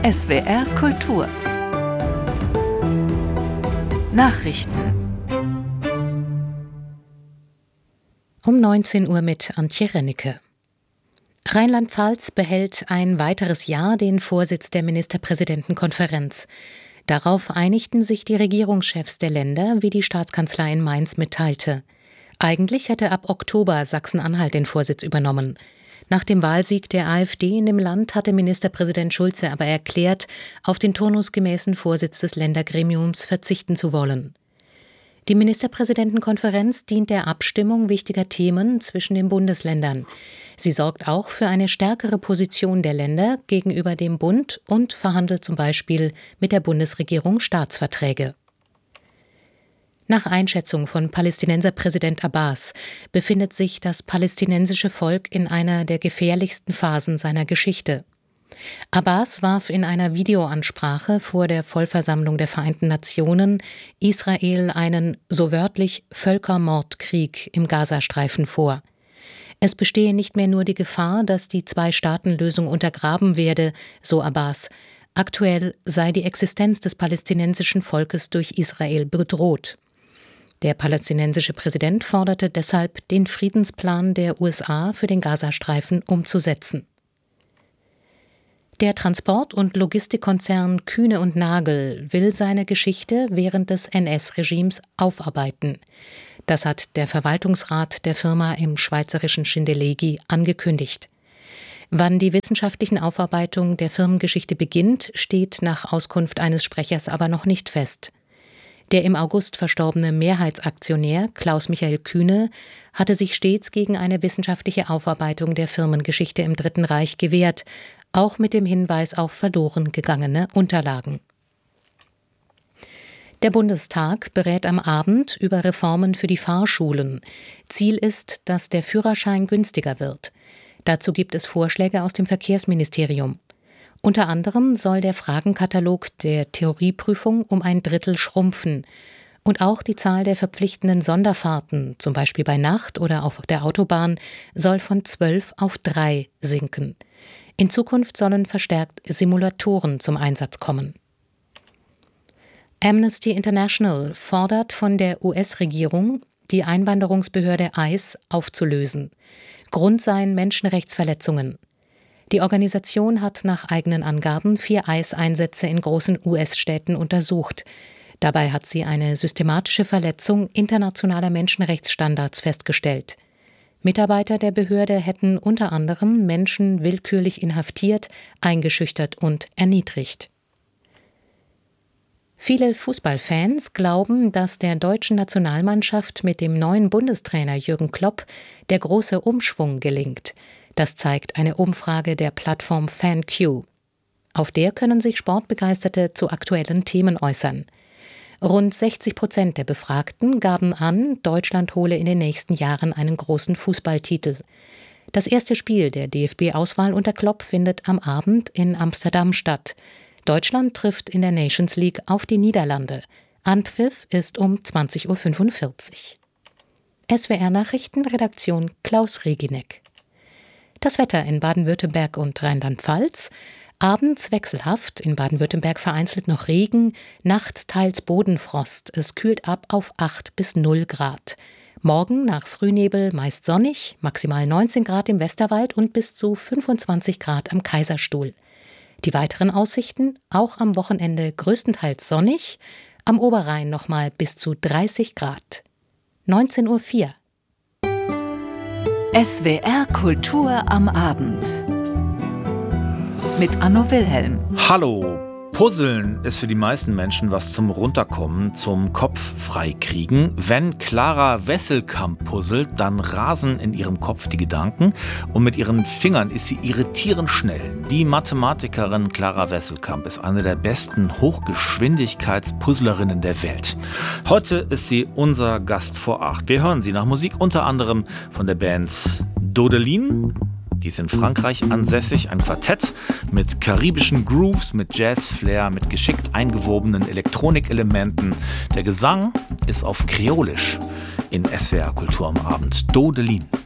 SWR Kultur Nachrichten Um 19 Uhr mit Antje Rennecke. Rheinland-Pfalz behält ein weiteres Jahr den Vorsitz der Ministerpräsidentenkonferenz. Darauf einigten sich die Regierungschefs der Länder, wie die Staatskanzlei in Mainz mitteilte. Eigentlich hätte ab Oktober Sachsen-Anhalt den Vorsitz übernommen. Nach dem Wahlsieg der AfD in dem Land hatte Ministerpräsident Schulze aber erklärt, auf den turnusgemäßen Vorsitz des Ländergremiums verzichten zu wollen. Die Ministerpräsidentenkonferenz dient der Abstimmung wichtiger Themen zwischen den Bundesländern. Sie sorgt auch für eine stärkere Position der Länder gegenüber dem Bund und verhandelt zum Beispiel mit der Bundesregierung Staatsverträge. Nach Einschätzung von Palästinenserpräsident Abbas befindet sich das palästinensische Volk in einer der gefährlichsten Phasen seiner Geschichte. Abbas warf in einer Videoansprache vor der Vollversammlung der Vereinten Nationen Israel einen, so wörtlich, Völkermordkrieg im Gazastreifen vor. Es bestehe nicht mehr nur die Gefahr, dass die Zwei-Staaten-Lösung untergraben werde, so Abbas. Aktuell sei die Existenz des palästinensischen Volkes durch Israel bedroht. Der palästinensische Präsident forderte deshalb, den Friedensplan der USA für den Gazastreifen umzusetzen. Der Transport- und Logistikkonzern Kühne und Nagel will seine Geschichte während des NS-Regimes aufarbeiten. Das hat der Verwaltungsrat der Firma im schweizerischen Schindellegi angekündigt. Wann die wissenschaftlichen Aufarbeitungen der Firmengeschichte beginnt, steht nach Auskunft eines Sprechers aber noch nicht fest. Der im August verstorbene Mehrheitsaktionär Klaus-Michael Kühne hatte sich stets gegen eine wissenschaftliche Aufarbeitung der Firmengeschichte im Dritten Reich gewehrt, auch mit dem Hinweis auf verloren gegangene Unterlagen. Der Bundestag berät am Abend über Reformen für die Fahrschulen. Ziel ist, dass der Führerschein günstiger wird. Dazu gibt es Vorschläge aus dem Verkehrsministerium. Unter anderem soll der Fragenkatalog der Theorieprüfung um 1/3 schrumpfen. Und auch die Zahl der verpflichtenden Sonderfahrten, zum Beispiel bei Nacht oder auf der Autobahn, soll von 12 auf 3 sinken. In Zukunft sollen verstärkt Simulatoren zum Einsatz kommen. Amnesty International fordert von der US-Regierung, die Einwanderungsbehörde ICE aufzulösen. Grund seien Menschenrechtsverletzungen. Die Organisation hat nach eigenen Angaben 4 ICE-Einsätze in großen US-Städten untersucht. Dabei hat sie eine systematische Verletzung internationaler Menschenrechtsstandards festgestellt. Mitarbeiter der Behörde hätten unter anderem Menschen willkürlich inhaftiert, eingeschüchtert und erniedrigt. Viele Fußballfans glauben, dass der deutschen Nationalmannschaft mit dem neuen Bundestrainer Jürgen Klopp der große Umschwung gelingt. Das zeigt eine Umfrage der Plattform FanQ. Auf der können sich Sportbegeisterte zu aktuellen Themen äußern. Rund 60% der Befragten gaben an, Deutschland hole in den nächsten Jahren einen großen Fußballtitel. Das erste Spiel der DFB-Auswahl unter Klopp findet am Abend in Amsterdam statt. Deutschland trifft in der Nations League auf die Niederlande. Anpfiff ist um 20.45 Uhr. SWR-Nachrichten, Redaktion Klaus Regineck. Das Wetter in Baden-Württemberg und Rheinland-Pfalz. Abends wechselhaft, in Baden-Württemberg vereinzelt noch Regen, nachts teils Bodenfrost. Es kühlt ab auf 8 bis 0 Grad. Morgen nach Frühnebel meist sonnig, maximal 19 Grad im Westerwald und bis zu 25 Grad am Kaiserstuhl. Die weiteren Aussichten, auch am Wochenende größtenteils sonnig, am Oberrhein nochmal bis zu 30 Grad. 19.04 Uhr. SWR Kultur am Abend mit Anno Wilhelm. Hallo! Puzzeln ist für die meisten Menschen was zum Runterkommen, zum Kopf freikriegen. Wenn Clara Wesselkamp puzzelt, dann rasen in ihrem Kopf die Gedanken und mit ihren Fingern ist sie irritierend schnell. Die Mathematikerin Clara Wesselkamp ist eine der besten Hochgeschwindigkeitspuzzlerinnen der Welt. Heute ist sie unser Gast vor 8. Wir hören sie nach Musik unter anderem von der Band Dodelin. Die ist in Frankreich ansässig, ein Quartett mit karibischen Grooves, mit Jazz-Flair, mit geschickt eingewobenen Elektronikelementen. Der Gesang ist auf Kreolisch in SWR Kultur am Abend. Dodelin.